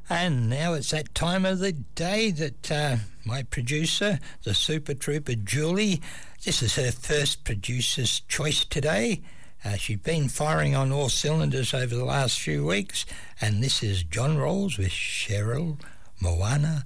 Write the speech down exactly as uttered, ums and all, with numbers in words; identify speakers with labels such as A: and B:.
A: And now it's that time of the day that uh, my producer, the Super Trooper Julie, this is her first producer's choice today. Uh, she's been firing on all cylinders over the last few weeks, and this is John Rawls with Cheryl Moana